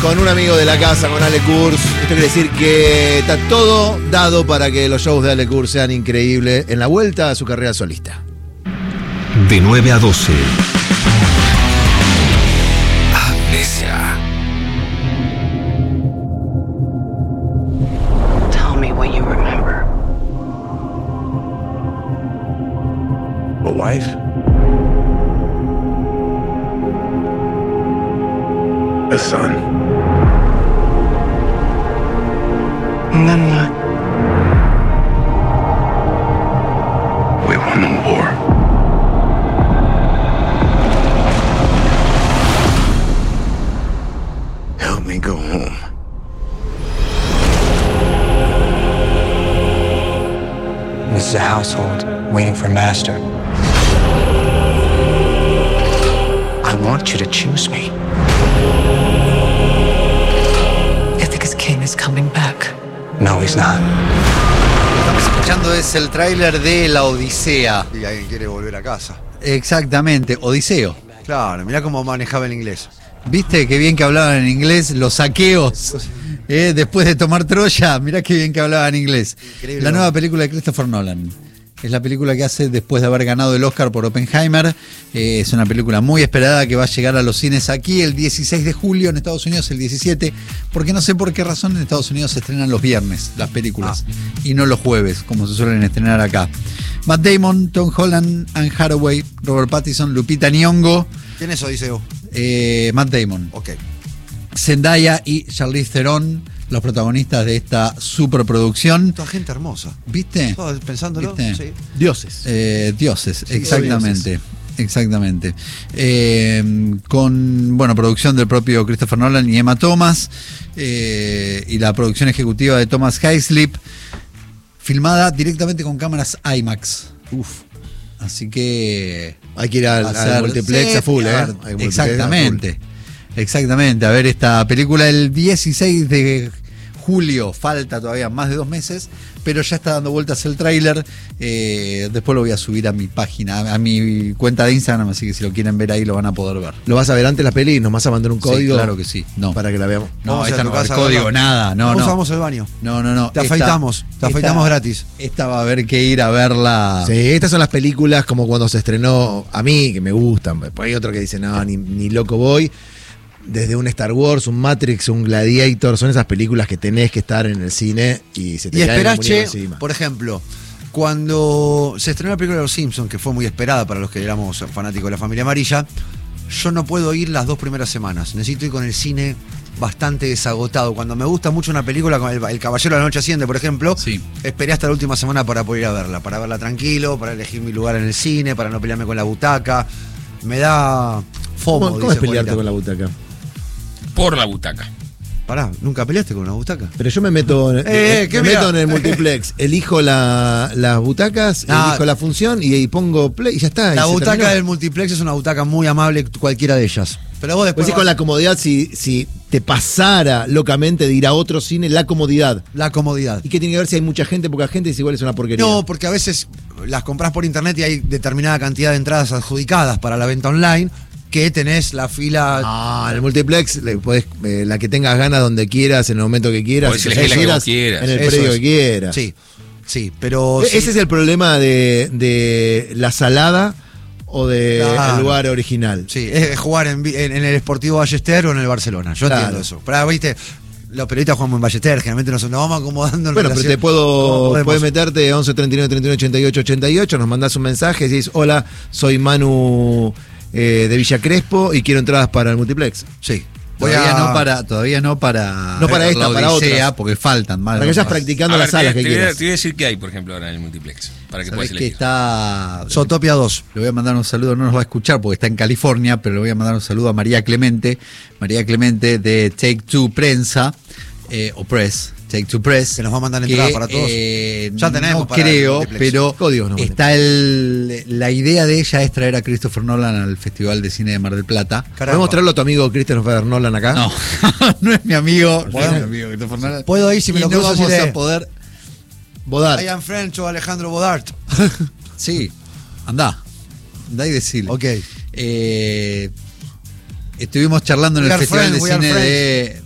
con un amigo de la casa, con Ale Kurz. Esto quiere decir que está todo dado para que los shows de Ale Kurz sean increíbles en la vuelta a su carrera solista. De 9 a 12. Amnesia. Tell me what you remember. A wife? A son? And then what? We won the war. Help me go home. This is a household waiting for master. I want you to choose me. You think his king is coming back? No, he's not. Estamos escuchando es el tráiler de La Odisea. Y alguien quiere volver a casa. Exactamente, Odiseo. Claro, mirá cómo manejaba el inglés. ¿Viste qué bien que hablaban en inglés? Los saqueos. Después de tomar Troya, mirá qué bien que hablaban en inglés. Increíble. La nueva película de Christopher Nolan. Es la película que hace después de haber ganado el Oscar por Oppenheimer. Es una película muy esperada que va a llegar a los cines aquí el 16 de julio, en Estados Unidos el 17, porque no sé por qué razón en Estados Unidos se estrenan los viernes las películas y no los jueves, como se suelen estrenar acá. Matt Damon, Tom Holland, Anne Hathaway, Robert Pattinson, Lupita Nyong'o. ¿Quién es Odiseo? Matt Damon. Ok. Zendaya y Charlize Theron, los protagonistas de esta superproducción. Toda gente hermosa. ¿Viste? Todo pensándolo. ¿Viste? Sí. Dioses. Dioses, Sí, exactamente. dioses. Exactamente. Con, bueno, producción del propio Christopher Nolan y Emma Thomas, y la producción ejecutiva de Thomas Hayslip, filmada directamente con cámaras IMAX. Así que Hay que ir al multiplex sí, a full, a ver, Hay multiplex exactamente. a full. Exactamente. A ver esta película el 16 de julio. Falta todavía más de 2 meses, pero ya está dando vueltas el tráiler. Después lo voy a subir a mi página, a mi cuenta de Instagram, así que si lo quieren ver ahí lo van a poder ver. ¿Lo vas a ver antes la peli? ¿Nos vas a mandar un código? Sí, claro que sí. No, Para que la veamos. no, Vamos a esta tu no va a haber casa a código, verla. nada. No, no. Vamos al baño. No. Te afeitamos gratis. Esta va a haber que ir a verla. Sí, estas son las películas como cuando se estrenó, a mí, que me gustan. Después hay otro que dice, no, ni loco voy. Desde un Star Wars, un Matrix, un Gladiator, son esas películas que tenés que estar en el cine y se te Y cae el esperás, muñeco che, encima. por ejemplo, cuando se estrenó la película de Los Simpsons, que fue muy esperada para los que éramos fanáticos de la familia amarilla, yo no puedo ir las 2 primeras semanas. Necesito ir con el cine bastante desagotado. Cuando me gusta mucho una película, como el Caballero de la Noche Asciende, por ejemplo, Sí. esperé hasta la última semana para poder ir a verla. Para verla tranquilo, para elegir mi lugar en el cine, para no pelearme con la butaca. Me da FOMO. ¿Cómo es pelearte con la butaca? Por la butaca. Pará, ¿nunca peleaste con una butaca? Pero yo me meto, ¿qué me mirá? meto en el multiplex, elijo las butacas, Ah. elijo la función y pongo play y ya está. La y se butaca terminó. del multiplex es una butaca muy amable, cualquiera de ellas. Pero vos Pues después sí, con la comodidad, si te pasara locamente de ir a otro cine, la comodidad. la comodidad. ¿Y qué tiene que ver si hay mucha gente, poca gente? Es igual, es una porquería. No, porque a veces las compras por internet y hay determinada cantidad de entradas adjudicadas para la venta online que tenés la fila. Ah, en el multiplex le podés, la que tengas ganas donde quieras, en el momento que quieras. Podés si elegir la que quieras, vos quieras. en el Eso predio es. que quieras. Sí, pero. Ese es el problema de la salada o del Claro. lugar original. Sí, es jugar en el Sportivo Ballester o en el Barcelona. Yo Claro. entiendo eso. Pero, viste, los periodistas jugamos en Ballester, generalmente nos vamos acomodando en Bueno, pero relación- te ¿Cómo podemos? puedes meterte 11 39 31 88 88, nos mandás un mensaje y decís, hola, soy Manu de Villa Crespo y quiero entradas para el multiplex. Sí. Todavía no para No para la esta, para Odisea, otras. porque faltan más. Para que vayas más. practicando A ver, las salas que te voy quieras. a decir qué hay, por ejemplo, ahora en el multiplex. Para que puedas Sabés que elegir. está. Zootopia 2. Le voy a mandar un saludo, no nos va a escuchar porque está en California, pero le voy a mandar un saludo a María Clemente de Take Two Prensa, o Press, Take Two Press. Que nos va a mandar entradas para todos. Ya tenemos no para el creo, multiplex. pero Códigos no está la idea de ella es traer a Christopher Nolan al Festival de Cine de Mar del Plata. ¿Podemos traerlo a tu amigo Christopher Nolan acá? No, no es mi amigo, no es mi amigo Christopher Nolan. Puedo ir si me Y lo no cruzo vamos así de- a poder. Bodar. I am French o Alejandro Bodart. Sí, andá y decirle. Ok. Estuvimos charlando en We el are Festival friends, we de are Cine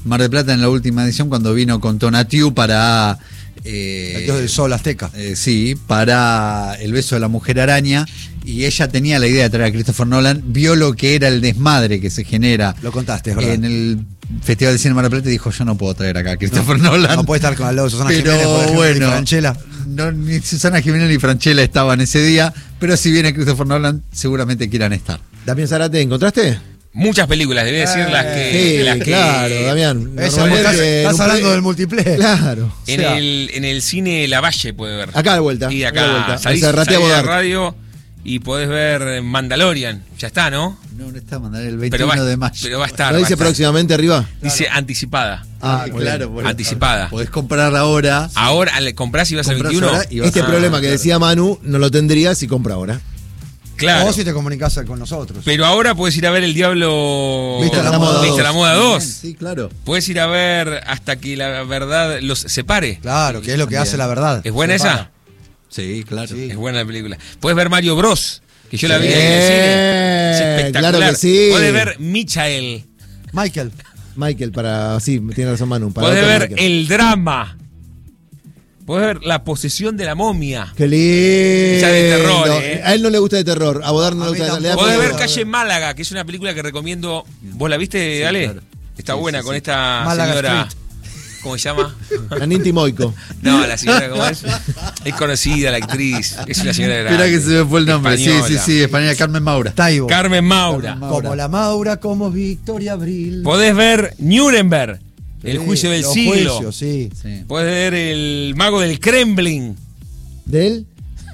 Mar del Plata en la última edición cuando vino con Tonatiuh para... El Dios del Sol azteca. Sí, para El beso de la mujer araña, y ella tenía la idea de traer a Christopher Nolan, vio lo que era el desmadre que se genera. Lo contaste, es verdad. En el Festival de Cine de Mar del Plata y dijo, yo no puedo traer acá a Christopher Nolan. No puede estar con al lado de Susana Pero Jiménez, por ejemplo, bueno, y Franchella. No, ni Susana Jiménez ni Franchella estaban ese día, pero si viene Christopher Nolan, seguramente quieran estar. Damián Zárate, ¿encontraste? Muchas películas, debe decir las que. Sí, las que- claro, Damián. Eso, Normalmente estás en un hablando pre- del multiplayer. Claro. En, O sea, en el cine Lavalle puede ver. Acá de vuelta. Y de acá de acá vuelta. salís, O sea, Ratea salís de la Bodart. radio y podés ver Mandalorian. Ya está, ¿no? No está mandando el Pero 21 va, de mayo. pero va a estar. ¿Lo va a dice estar. próximamente arriba? Dice anticipada. Ah, claro, bueno, Anticipada. Podés comprarla ahora. Ahora le comprás y vas al Comprás 21. ahora y vas Este a- problema que claro. decía Manu no lo tendría si compra ahora. Claro. O si te comunicas con nosotros. Pero ahora puedes ir a ver El Diablo. Viste la moda Viste 2. la moda 2. Sí, claro. Puedes ir a ver hasta que la verdad los separe. Claro, que es lo que También. hace la verdad. ¿Es buena Separa. esa? Sí, claro. Sí. Es buena la película. Puedes ver Mario Bros. Que yo la vi Sí, ahí en el cine. Es espectacular. claro que sí. Puedes ver Michael. Michael. Michael, para. Sí, tiene razón Manu. Para Puedes otro ver Michael. El Drama. Puedes ver La posesión de la momia. Qué lindo. Esa de terror, A él no le gusta de terror. A Bodar no A le mí gusta. Le da tampoco. Podés miedo. ver Calle Málaga, que es una película que recomiendo. ¿Vos la viste, Sí, Ale? claro. Está Sí, buena sí, con sí. esta Málaga señora. Street. ¿Cómo se llama? Caninti Moico. No, la señora, ¿cómo es? Es conocida la actriz. Es una señora grande. Espera que se me fue el nombre. Española. Sí, española, Carmen Maura. Taibo. Carmen Maura. Como la Maura, como Victoria Abril. Podés ver Nuremberg, El Sí, juicio del los siglo. juicios, sí. Sí. Podés ver El mago del Kremlin. ¿De él?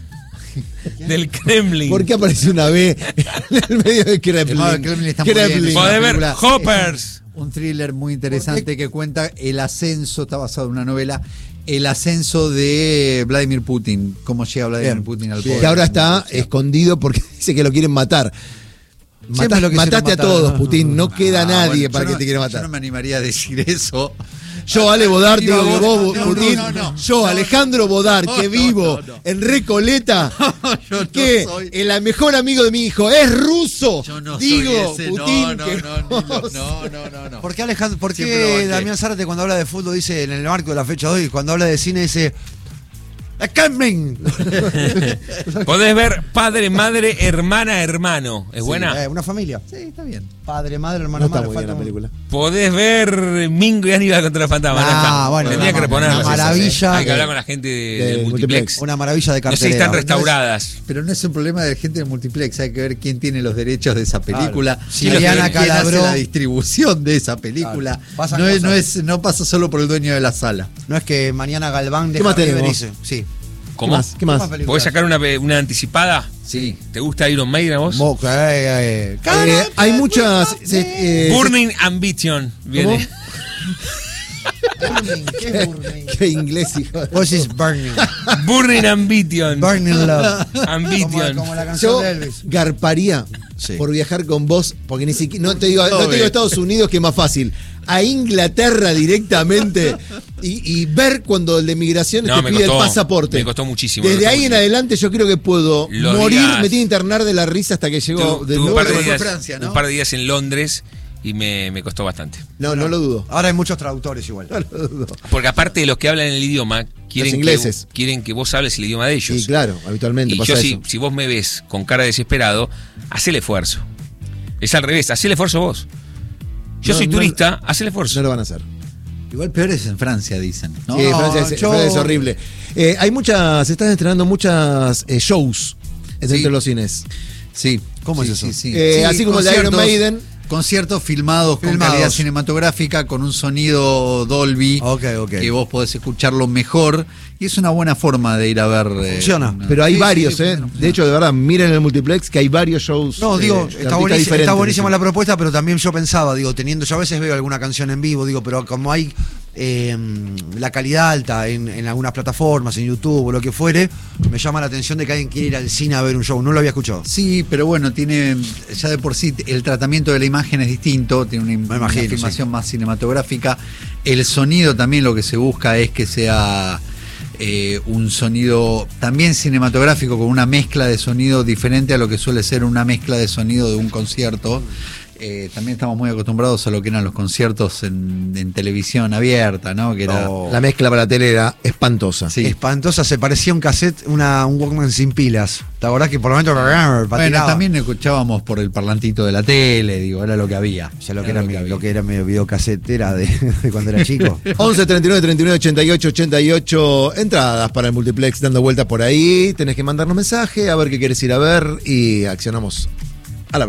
Del Kremlin. ¿Por qué apareció una B en el medio de Kremlin? El mago del Kremlin está muy bien, es una Podés ver película- Hoppers. Un thriller muy interesante que cuenta el ascenso, está basado en una novela, el ascenso de Vladimir Putin, cómo llega Vladimir Bien. Putin al Que poder. ahora está escondido porque dice que lo quieren matar. Siempre lo quisieron Mataste a matar. todos, Putin. No queda Ah, nadie bueno, para yo que no- te quiera Yo matar. no me animaría a decir eso. Yo, Ale Bodar, digo que vos, No, Putin. no. Yo, Alejandro Bodar, que No, vivo no. en Recoleta, Yo no que soy- el mejor amigo de mi hijo es ruso. Yo no digo, soy ese, Putin, no, que no. ¿Por qué, Alejandro, por Siempre lo qué banqué. Damián Zárate cuando habla de fútbol dice en el marco de la fecha de hoy, cuando habla de cine dice ¡El Kremlin! Podés ver Padre, Madre, Hermana, Hermano. ¿Es buena? Una familia. Sí, está bien. Padre, madre, No hermano, está madre. muy bien falta la un- película. Podés ver Mingo y Aníbal contra los fantasmas. Ah, no está. bueno, Tendría que una reponerlas. esas, maravilla. Hay que hablar con la gente del Del multiplex. Una maravilla de No sé si cartelera. están restauradas. Pero no es un problema de la gente de Multiplex, hay que ver quién tiene los derechos de esa película. Si quién Mariana hace Calabró- la distribución de esa película. Claro. Pasan No cosas. no pasa solo por el dueño de la sala. No es que mañana Galván ¿Qué más River tenemos? dice. Sí. ¿Cómo? ¿Qué más? películas? ¿Podés sacar una anticipada? Sí. ¿Te gusta Iron Maiden a vos? Hay muchas. Burning Ambition. Viene. ¿Qué es Burning? Qué inglés, hijo. Vos es Burning. Burning Ambition. Burning Love. Ambition. Como la canción Yo de Elvis. garparía Sí. por viajar con vos, porque ni siquiera, no te digo Estados Unidos, que es más fácil, a Inglaterra directamente y ver cuando el de migración No, te me pide costó, el pasaporte. me costó muchísimo, Desde me costó ahí en muchísimo. adelante yo creo que puedo Los morir, días- me tiene que internar de la risa hasta que llegó Tuve de un nuevo. par de fue días, Francia, ¿no? un par de días en Londres y me costó bastante. No, no lo dudo. Ahora hay muchos traductores igual. Porque aparte de los que hablan el idioma, quieren, ingleses. quieren que vos hables el idioma de ellos. Sí, claro, habitualmente Y pasa yo eso. si vos me ves con cara de desesperado, haz el esfuerzo. Es al revés, haz el esfuerzo vos. Yo No, soy no- turista, haz el esfuerzo. No lo van a hacer. Igual peor es en Francia, dicen. ¿no? Sí, Francia es horrible. Hay muchas, se están estrenando muchas shows dentro Sí. de los cines. Sí. ¿Cómo Sí, es eso? sí, sí. Eh, así como el de Iron Maiden. Conciertos filmados con Filmados. calidad cinematográfica, con un sonido Dolby, Ok. que vos podés escucharlo mejor. Y es una buena forma de ir a ver. Funciona. Pero hay Sí, varios, sí, funciona. De hecho, de verdad, miren el multiplex que hay varios shows. No, digo, de está artistas diferentes. buenísima la propuesta, pero también yo pensaba, digo, teniendo, yo a veces veo alguna canción en vivo, digo, pero como hay la calidad alta en algunas plataformas, en YouTube o lo que fuere, me llama la atención de que alguien quiere ir al cine a ver un show. No lo había escuchado. Sí, pero bueno, tiene ya de por sí el tratamiento de la imagen es distinto, tiene una imagino, filmación más cinematográfica. El sonido también lo que se busca es que sea un sonido también cinematográfico, con una mezcla de sonido diferente a lo que suele ser una mezcla de sonido de un concierto. también estamos muy acostumbrados a lo que eran los conciertos en televisión abierta, ¿no? Que era Oh. La mezcla para la tele era espantosa. Sí. Espantosa, se parecía un cassette, un Walkman sin pilas. ¿Te acordás que por el momento Bueno, patinaba? también escuchábamos por el parlantito de la tele, digo, era lo que había. O sea, lo que Era era, había. lo que era medio videocasetera de cuando era chico. 11 39 39 88 88 entradas para el multiplex dando vuelta por ahí. Tenés que mandarnos mensaje a ver qué quieres ir a ver y accionamos